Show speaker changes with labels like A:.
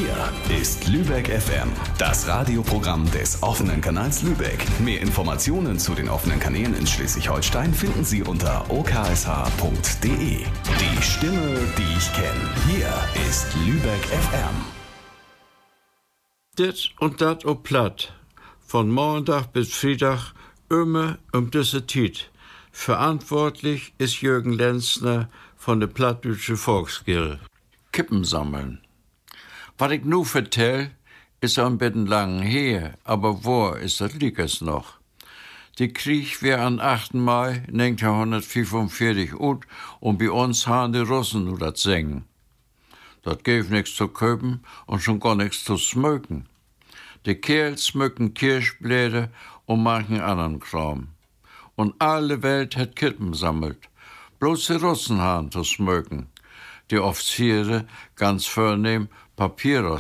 A: Hier ist Lübeck FM, das Radioprogramm des offenen Kanals Lübeck. Mehr Informationen zu den offenen Kanälen in Schleswig-Holstein finden Sie unter oksh.de. Die Stimme, die ich kenne. Hier ist Lübeck FM.
B: Dit und dat op Platt. Von Montag bis Freitag immer diese Zeit. Verantwortlich ist Jürgen Lenzner von der Plattdeutsche Volksgilde.
C: Kippen sammeln. Was ich nu vertell, ist ein bisschen lang her, aber wo ist das Liekes noch? Die Krieg wär am 8. Mai 1945 ut und bei uns haben die Russen nu dat singen. Dat gäf nix zu köpen und schon gar nix zu smöken. Die Kerls smöken Kirschblätter und manchen anderen Kram. Und alle Welt hat Kippen sammelt. Bloß die Russen haben zu smöken. Die Offiziere ganz vornehm Papier